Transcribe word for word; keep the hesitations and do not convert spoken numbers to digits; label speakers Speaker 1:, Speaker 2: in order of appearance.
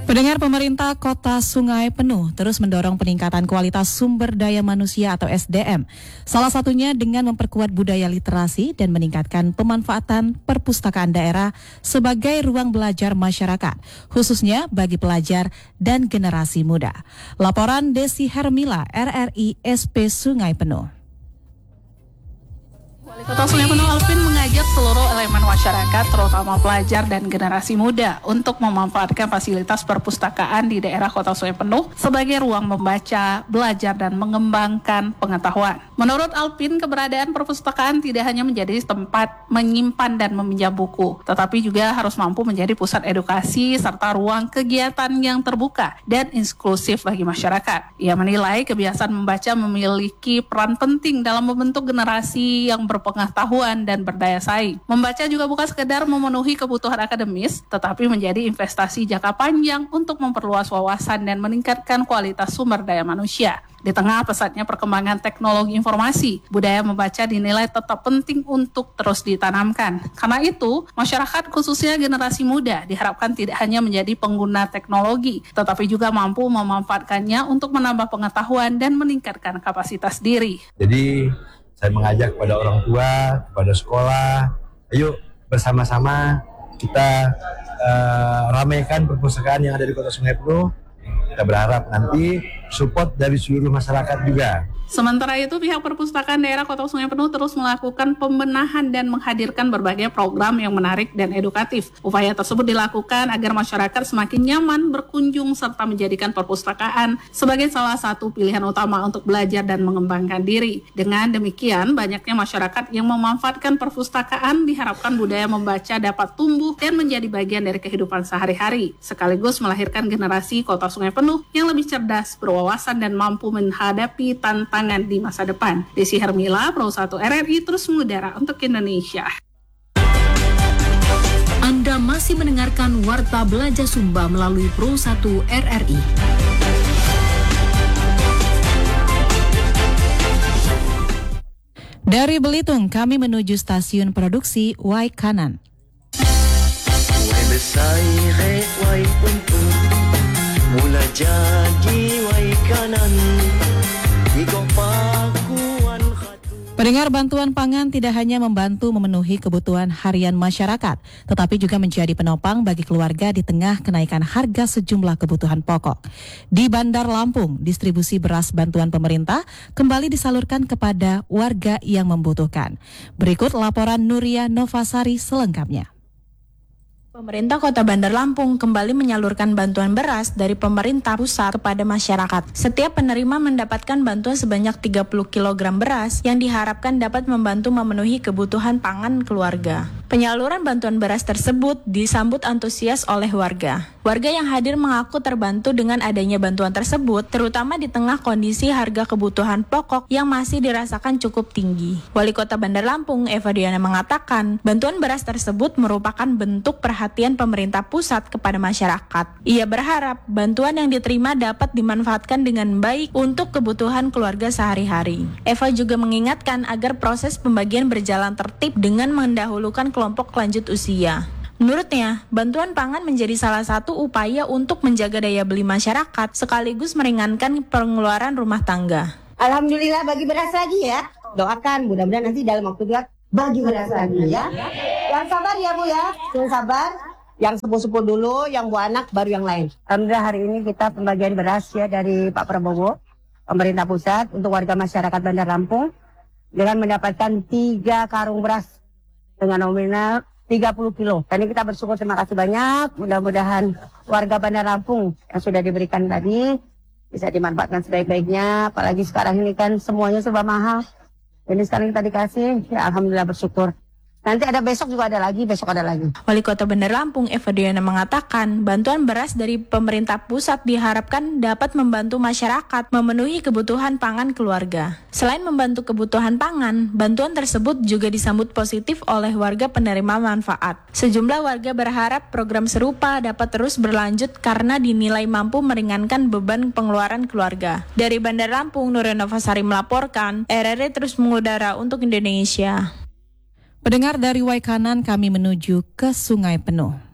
Speaker 1: Pendengar, pemerintah Kota Sungai Penuh terus mendorong peningkatan kualitas sumber daya manusia atau S D M. Salah satunya dengan memperkuat budaya literasi dan meningkatkan pemanfaatan perpustakaan daerah sebagai ruang belajar masyarakat, khususnya bagi pelajar dan generasi muda. Laporan Desi Hermila, R R I S P Sungai Penuh.
Speaker 2: Wali Kota Sungai Penuh Alvin mengajak seluruh elemen masyarakat, terutama pelajar dan generasi muda, untuk memanfaatkan fasilitas perpustakaan di daerah Kota Sungai Penuh sebagai ruang membaca, belajar, dan mengembangkan pengetahuan. Menurut Alvin, keberadaan perpustakaan tidak hanya menjadi tempat menyimpan dan meminjam buku, tetapi juga harus mampu menjadi pusat edukasi serta ruang kegiatan yang terbuka dan inklusif bagi masyarakat. Ia menilai kebiasaan membaca memiliki peran penting dalam membentuk generasi yang berpengetahuan dan berdaya saing. Membaca juga bukan sekedar memenuhi kebutuhan akademis, tetapi menjadi investasi jangka panjang untuk memperluas wawasan dan meningkatkan kualitas sumber daya manusia. Di tengah pesatnya perkembangan teknologi informasi, budaya membaca dinilai tetap penting untuk terus ditanamkan. Karena itu, masyarakat khususnya generasi muda diharapkan tidak hanya menjadi pengguna teknologi, tetapi juga mampu memanfaatkannya untuk menambah pengetahuan dan meningkatkan kapasitas diri.
Speaker 3: Jadi, saya mengajak kepada orang tua, kepada sekolah, ayo bersama-sama kita uh, ramaikan perpustakaan yang ada di Kota Sungai Penuh. Kita berharap nanti support dari seluruh masyarakat juga.
Speaker 2: Sementara itu, pihak perpustakaan daerah Kota Sungai Penuh terus melakukan pembenahan dan menghadirkan berbagai program yang menarik dan edukatif. Upaya tersebut dilakukan agar masyarakat semakin nyaman berkunjung serta menjadikan perpustakaan sebagai salah satu pilihan utama untuk belajar dan mengembangkan diri. Dengan demikian, banyaknya masyarakat yang memanfaatkan perpustakaan diharapkan budaya membaca dapat tumbuh dan menjadi bagian dari kehidupan sehari-hari, sekaligus melahirkan generasi Kota Sungai Penuh yang lebih cerdas, berwawasan, dan mampu menghadapi tantangan di masa depan. Desi Hermila, Pro satu R R I, terus mengudara untuk Indonesia.
Speaker 4: Anda masih mendengarkan Warta Belajar Sumba melalui Pro satu R R I.
Speaker 1: Dari Belitung, kami menuju stasiun produksi Waikanan.
Speaker 5: Mula jadi Waikanan.
Speaker 1: Pendengar, bantuan pangan tidak hanya membantu memenuhi kebutuhan harian masyarakat, tetapi juga menjadi penopang bagi keluarga di tengah kenaikan harga sejumlah kebutuhan pokok. Di Bandar Lampung, distribusi beras bantuan pemerintah kembali disalurkan kepada warga yang membutuhkan. Berikut laporan Nuria Novasari selengkapnya.
Speaker 6: Pemerintah Kota Bandar Lampung kembali menyalurkan bantuan beras dari pemerintah pusat kepada masyarakat. Setiap penerima mendapatkan bantuan sebanyak tiga puluh kilogram beras yang diharapkan dapat membantu memenuhi kebutuhan pangan keluarga. Penyaluran bantuan beras tersebut disambut antusias oleh warga. Warga yang hadir mengaku terbantu dengan adanya bantuan tersebut, terutama di tengah kondisi harga kebutuhan pokok yang masih dirasakan cukup tinggi. Wali Kota Bandar Lampung, Eva Diana, mengatakan bantuan beras tersebut merupakan bentuk perhatian pemerintah pusat kepada masyarakat. Ia berharap bantuan yang diterima dapat dimanfaatkan dengan baik untuk kebutuhan keluarga sehari-hari. Eva juga mengingatkan agar proses pembagian berjalan tertib dengan mendahulukan kelompok lanjut usia. Menurutnya, bantuan pangan menjadi salah satu upaya untuk menjaga daya beli masyarakat sekaligus meringankan pengeluaran rumah tangga.
Speaker 7: Alhamdulillah bagi beras lagi ya. Doakan mudah-mudahan nanti dalam waktu dekat bagi beras lagi ya. Yang sabar ya Bu ya, yang sabar. Yang sepuh-sepuh dulu, yang bu anak baru yang lain. Alhamdulillah hari ini kita pembagian beras ya dari Pak Prabowo, pemerintah pusat untuk warga masyarakat Bandar Lampung dengan mendapatkan tiga karung beras dengan nominal tiga puluh kilo. Dan kita bersyukur, terima kasih banyak. Mudah-mudahan warga Bandar Lampung yang sudah diberikan tadi bisa dimanfaatkan sebaik-baiknya. Apalagi sekarang ini kan semuanya serba mahal. Ini sekarang kita dikasih, ya alhamdulillah bersyukur. Nanti ada besok juga ada lagi, besok ada lagi.
Speaker 6: Wali Kota Bandar Lampung, Eva Diana, mengatakan bantuan beras dari pemerintah pusat diharapkan dapat membantu masyarakat memenuhi kebutuhan pangan keluarga. Selain membantu kebutuhan pangan, bantuan tersebut juga disambut positif oleh warga penerima manfaat. Sejumlah warga berharap program serupa dapat terus berlanjut karena dinilai mampu meringankan beban pengeluaran keluarga. Dari Bandar Lampung, Nuria Novasari melaporkan, R R I terus mengudara untuk Indonesia.
Speaker 1: Pendengar, dari Waikanan kami menuju ke Sungai Penuh.